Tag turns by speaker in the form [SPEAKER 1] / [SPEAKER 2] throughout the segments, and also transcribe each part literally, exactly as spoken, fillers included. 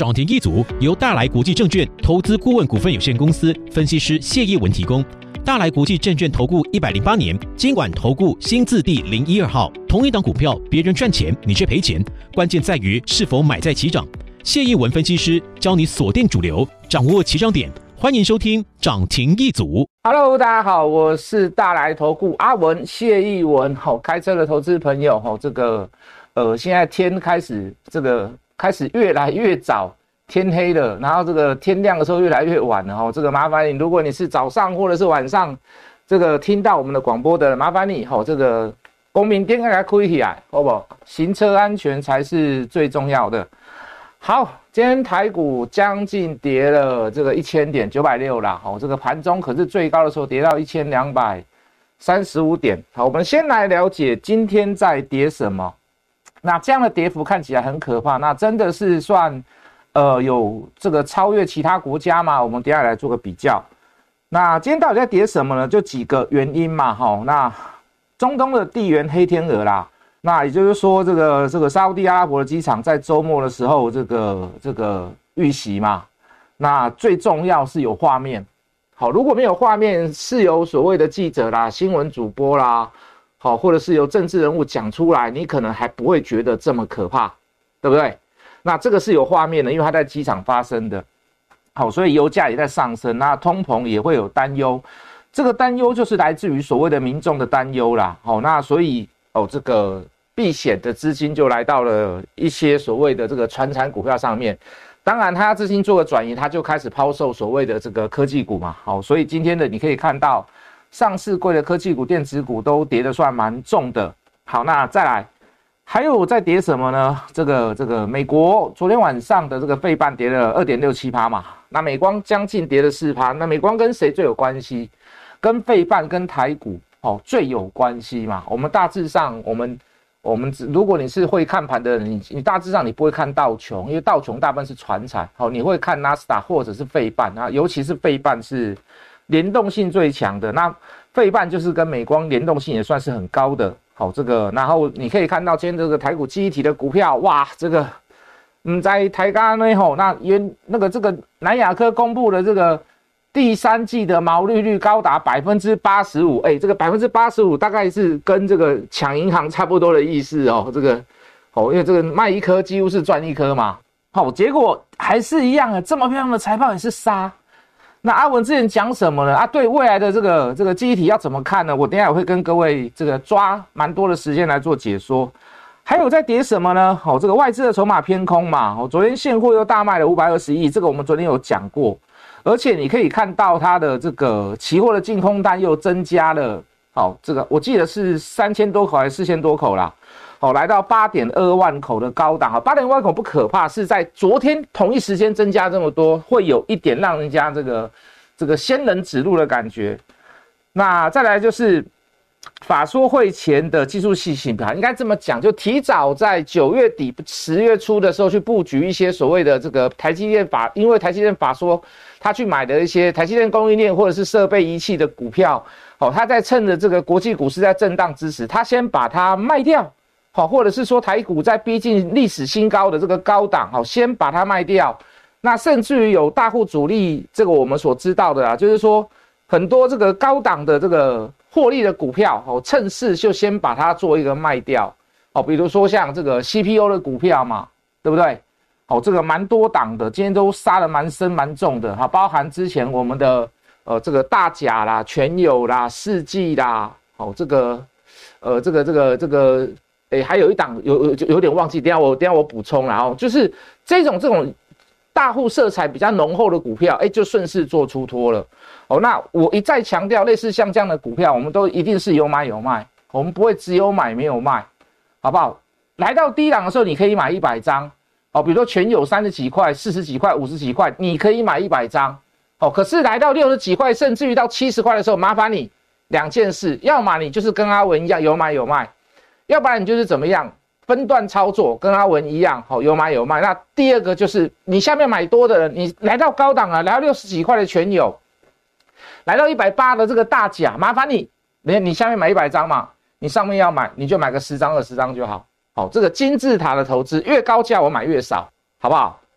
[SPEAKER 1] 涨停一族由大来国际证券投资顾问股份有限公司分析师谢业文提供。大来国际证券投顾一百零八年金管投顾新字第零一二号。同一档股票，别人赚钱，你却赔钱，关键在于是否买在起涨。谢业文分析师教你锁定主流，掌握起涨点。欢迎收听涨停一族。
[SPEAKER 2] Hello， 大家好，我是大来投顾阿文谢逸文。好、哦，开车的投资朋友，哦，这个呃，现在天开始这个开始越来越早，天黑了，然后这个天亮的时候越来越晚了。哦，这个麻烦你，如果你是早上或者是晚上这个听到我们的广播的，麻烦你，哦，这个公民电给它开起来，好不好？行车安全才是最重要的。好，今天台股将近跌了这个一千点，九百六啦。好，这个盘中可是最高的时候跌到一千两百三十五点。好，我们先来了解今天在跌什么。那这样的跌幅看起来很可怕，那真的是算呃有这个超越其他国家吗？我们等一下来做个比较。那今天到底在跌什么呢？就几个原因嘛。齁，那中东的地缘黑天鹅啦。那也就是说，这个这个沙烏地阿拉伯的机场在周末的时候，这个这个遇袭嘛。那最重要是有画面，好，如果没有画面，是由所谓的记者啦、新闻主播啦，好，或者是由政治人物讲出来，你可能还不会觉得这么可怕，对不对？那这个是有画面的，因为它在机场发生的，好，所以油价也在上升，那通膨也会有担忧，这个担忧就是来自于所谓的民众的担忧啦，好，那所以哦，这个避险的资金就来到了一些所谓的这个传产股票上面，当然他资金做个转移，他就开始抛售所谓的这个科技股嘛，好，所以今天的你可以看到上市柜的科技股、电子股都跌得算蛮重的。好，那再来还有在跌什么呢？这个这个美国昨天晚上的这个费半跌了 二点六七 嘛，那美光将近跌了 百分之四， 那美光跟谁最有关系？跟费半跟台股哦最有关系嘛。我们大致上我们我们如果你是会看盘的人，你你大致上你不会看道琼，因为道琼大部分是传产，好，你会看纳斯达或者是费半啊，尤其是费半是联动性最强的，那费半就是跟美光联动性也算是很高的，好，这个然后你可以看到今天这个台股记忆体的股票，哇，这个嗯在台钢呢吼，那原那个这个南亚科公布的这个第三季的毛利率高达 百分之八十五， 哎，这个 百分之八十五 大概是跟这个抢银行差不多的意思哦，这个哦，因为这个卖一颗几乎是赚一颗嘛，好，结果还是一样啊，这么漂亮的财报也是杀。那阿文之前讲什么呢？啊，对未来的这个这个记忆体要怎么看呢？我等一下也会跟各位这个抓蛮多的时间来做解说。还有在跌什么呢？哦，这个外资的筹码偏空嘛，哦，昨天现货又大卖了五百二十亿，这个我们昨天有讲过。而且你可以看到它的这个期货的净空单又增加了，好，这个我记得是三千多口还是四千多口啦，好，来到 八点二万口的高档， 八点二万口不可怕，是在昨天同一时间增加这么多，会有一点让人家这个这个仙人指路的感觉。那再来就是法说会前的技术性型应该这么讲，就提早在九月底十月初的时候去布局一些所谓的这个台积电法，因为台积电法说他去买的一些台积电供应链或者是设备仪器的股票，哦，他在趁着这个国际股市在震荡之时，他先把它卖掉，好，或者是说台股在逼近历史新高的这个高档，好，先把它卖掉。那甚至于有大户主力，这个我们所知道的啊，就是说很多这个高档的这个获利的股票，哦，趁势就先把它做一个卖掉，哦，比如说像这个 C P U 的股票嘛，对不对？哦，这个蛮多档的，今天都杀得蛮深蛮重的哈，包含之前我们的呃这个大甲啦、全友啦、世纪啦，哦，这个呃这个这个这个，诶，还有一档有有有点忘记，等一下我等一下我补充啦哦，就是这种这种大户色彩比较浓厚的股票，哎，就顺势做出脱了。哦，那我一再强调，类似像这样的股票，我们都一定是有买有卖，我们不会只有买没有卖，好不好？来到低档的时候，你可以买一百张。哦，比如说全有三十几块、四十几块、五十几块，你可以买一百张。哦，可是来到六十几块，甚至于到七十块的时候，麻烦你两件事，要么你就是跟阿文一样有买有卖，要不然你就是怎么样分段操作，跟阿文一样，哦，有买有卖。那第二个就是你下面买多的人，你来到高档了，来到六十几块的全有，来到一百八的这个大甲，麻烦你，你你下面买一百张嘛，你上面要买，你就买个十张二十张就好。好，这个金字塔的投资越高价我买越少，好不好？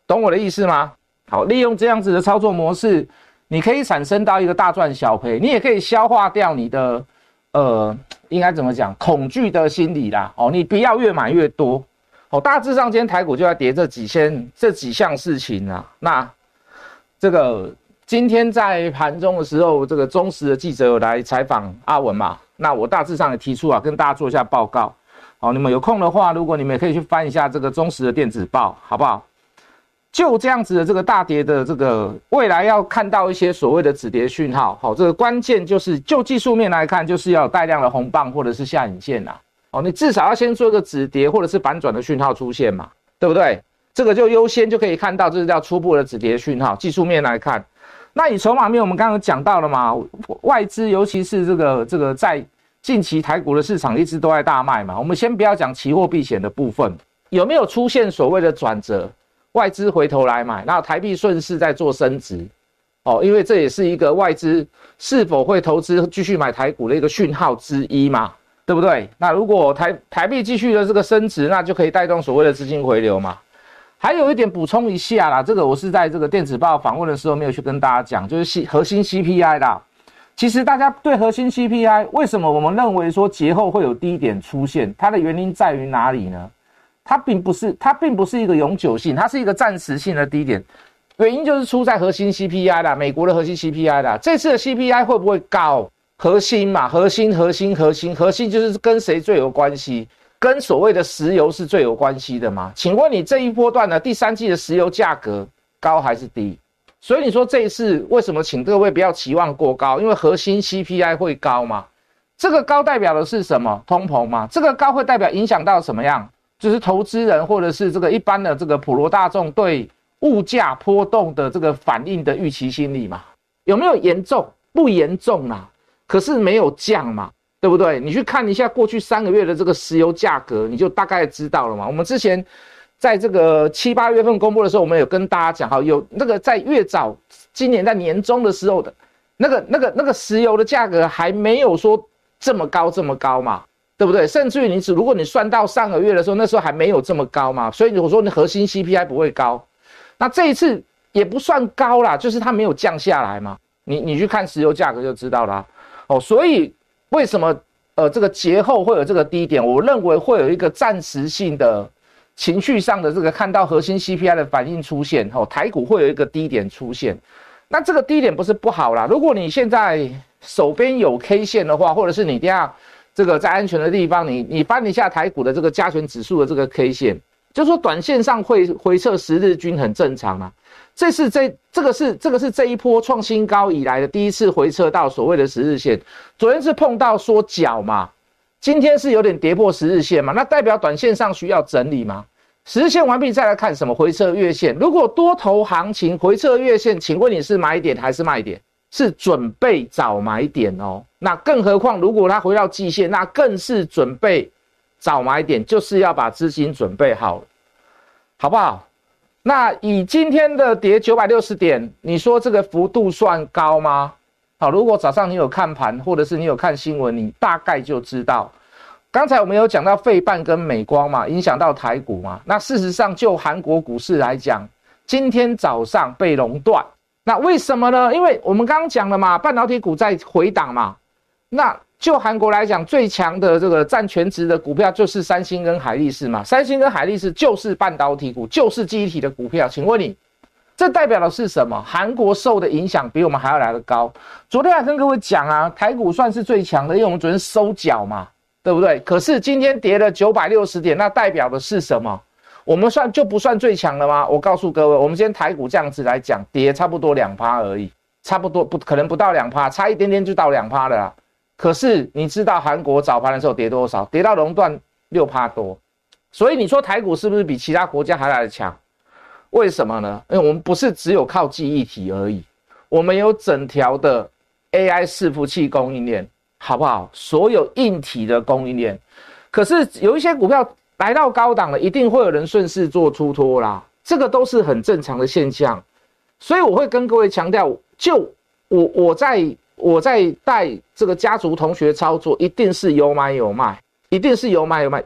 [SPEAKER 2] 懂我的意思吗？好，利用这样子的操作模式，你可以产生到一个大赚小赔，你也可以消化掉你的呃，应该怎么讲，恐惧的心理啦。哦，你不要越买越多。哦，大致上今天台股就在跌这几件这几项事情啊。那这个今天在盘中的时候，这个中时的记者有来采访阿文嘛？那我大致上也提出啊，跟大家做一下报告。好，你们有空的话，如果你们也可以去翻一下这个中时的电子报，好不好？就这样子的这个大跌的这个未来要看到一些所谓的止跌讯号，好，这个关键就是就技术面来看，就是要有带量的红棒或者是下影线呐。哦，你至少要先做一个止跌或者是反转的讯号出现嘛，对不对？这个就优先就可以看到，这是叫初步的止跌讯号。技术面来看，那以筹码面我们刚刚讲到了嘛，外资尤其是这个这个在近期台股的市场一直都在大卖嘛。我们先不要讲期货避险的部分，有没有出现所谓的转折？外资回头来买，然后台币顺势在做升值，哦，因为这也是一个外资是否会投资继续买台股的一个讯号之一嘛，对不对？那如果台台币继续的这个升值，那就可以带动所谓的资金回流嘛。还有一点补充一下啦，这个我是在这个电子报访问的时候没有去跟大家讲，就是核心 C P I 啦。其实大家对核心 C P I 为什么我们认为说节后会有低点出现，它的原因在于哪里呢？它并不是，它并不是一个永久性，它是一个暂时性的低点。原因就是出在核心 C P I 啦，美国的核心 C P I 啦。这次的 C P I 会不会高？核心嘛，核心，核心，核心，核心就是跟谁最有关系？跟所谓的石油是最有关系的嘛？请问你这一波段呢，第三季的石油价格高还是低？所以你说这一次为什么请各位不要期望过高？因为核心 C P I 会高嘛？这个高代表的是什么？通膨嘛？这个高会代表影响到什么样？就是投资人或者是这个一般的这个普罗大众对物价波动的这个反应的预期心理嘛？有没有严重？不严重啦，可是没有降嘛，对不对？你去看一下过去三个月的这个石油价格，你就大概知道了嘛。我们之前在这个七八月份公布的时候，我们有跟大家讲，好，有那个在越早今年在年中的时候的那个那个那个石油的价格还没有说这么高这么高嘛。对不对？甚至于你只如果你算到上个月的时候，那时候还没有这么高嘛，所以我说你核心 C P I 不会高，那这一次也不算高啦，就是它没有降下来嘛。你你去看石油价格就知道啦。哦，所以为什么呃这个节后会有这个低点？我认为会有一个暂时性的情绪上的这个看到核心 C P I 的反应出现，哦，台股会有一个低点出现。那这个低点不是不好啦，如果你现在手边有 K 线的话，或者是你等下这个在安全的地方，你你翻一下台股的这个加权指数的这个 K 线，就是说短线上会回测十日均很正常啊。这是这这个是这个是这一波创新高以来的第一次回测到所谓的十日线。昨天是碰到缩脚嘛，今天是有点跌破十日线嘛，那代表短线上需要整理嘛。十日线完毕再来看什么回测月线。如果多头行情回测月线，请问你是买点还是卖点？是准备早买点哦，那更何况如果它回到季线，那更是准备早买点，就是要把资金准备好了，好不好？那以今天的跌九百六十点，你说这个幅度算高吗？好，如果早上你有看盘，或者是你有看新闻，你大概就知道。刚才我们有讲到费半跟美光嘛，影响到台股嘛。那事实上就韩国股市来讲，今天早上被熔断。那为什么呢？因为我们刚刚讲了嘛，半导体股在回档嘛。那就韩国来讲，最强的这个占全值的股票就是三星跟海力士嘛。三星跟海力士就是半导体股，就是记忆体的股票。请问你，这代表的是什么？韩国受的影响比我们还要来得高。昨天还跟各位讲啊，台股算是最强的，因为我们昨天收脚嘛，对不对？可是今天跌了九百六十点，那代表的是什么？我们算就不算最强了吗？我告诉各位，我们今天台股这样子来讲，跌差不多 百分之二 而已，差不多不可能不到 百分之二， 差一点点就到 百分之二 了啦。可是你知道韩国早盘的时候跌多少？跌到熔断 百分之六 多。所以你说台股是不是比其他国家还来得强？为什么呢？因为我们不是只有靠记忆体而已，我们有整条的 A I 伺服器供应链，好不好？所有硬体的供应链。可是有一些股票来到高档了，一定会有人顺势做出脱啦，这个都是很正常的现象。所以我会跟各位强调，就我我在我在带这个家族同学操作，一定是有买有卖，一定是有买有卖。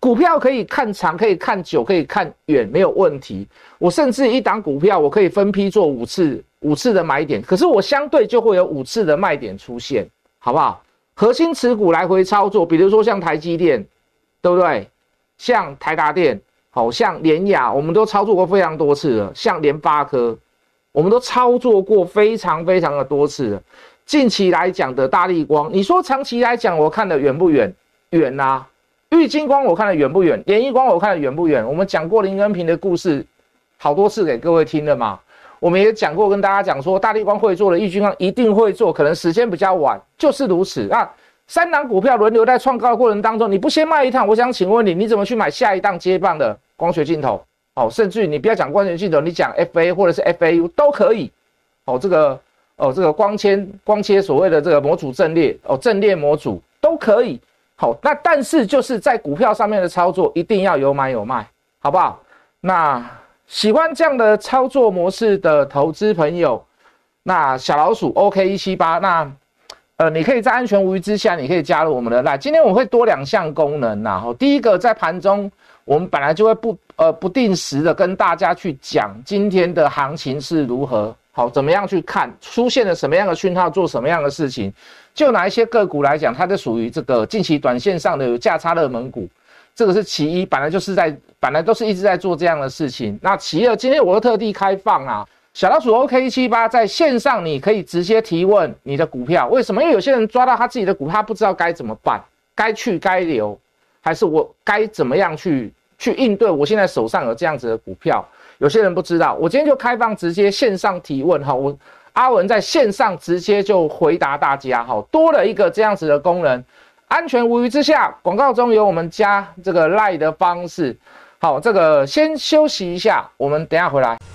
[SPEAKER 2] 股票可以看长，可以看久，可以看远，没有问题。我甚至一档股票，我可以分批做五次五次的买点，可是我相对就会有五次的卖点出现，好不好？核心持股来回操作，比如说像台积电，对不对？像台达电，好像联亚，我们都操作过非常多次了。像联发科，我们都操作过非常非常的多次了。近期来讲的大立光，你说长期来讲，我看的远不远？远啊！玉晶光我看的远不远？联一光我看的远不远？我们讲过林恩平的故事好多次给各位听了嘛。我们也讲过，跟大家讲说，大立光会做的，玉晶光一定会做，可能时间比较晚，就是如此。那三档股票轮流在创高的过程当中，你不先卖一趟，我想请问你，你怎么去买下一档接棒的光学镜头？哦，甚至于你不要讲光学镜头，你讲 F A 或者是 F A U 都可以。哦，这个哦，这个光纤光切所谓的这个模组阵列哦，阵列模组都可以。好，那但是就是在股票上面的操作一定要有买有卖，好不好？那喜欢这样的操作模式的投资朋友，那小老鼠 O K 一七八，那呃，你可以在安全无虞之下，你可以加入我们的 LINE。今天我会多两项功能呐。哈，第一个在盘中，我们本来就会不呃不定时的跟大家去讲今天的行情是如何，好，怎么样去看出现了什么样的讯号，做什么样的事情。就哪一些个股来讲，它就属于这个近期短线上的有价差热门股，这个是其一，本来就是在本来都是一直在做这样的事情。那其二，今天我特地开放啊。小老鼠 O K 一七八 在线上，你可以直接提问你的股票，为什么？因为有些人抓到他自己的股票，他不知道该怎么办，该去该留，还是我该怎么样去去应对？我现在手上有这样子的股票，有些人不知道，我今天就开放直接线上提问哈，我阿文在线上直接就回答大家哈，多了一个这样子的功能，安全无虞之下，广告中有我们加这个 LINE 的方式，好，这个先休息一下，我们等一下回来。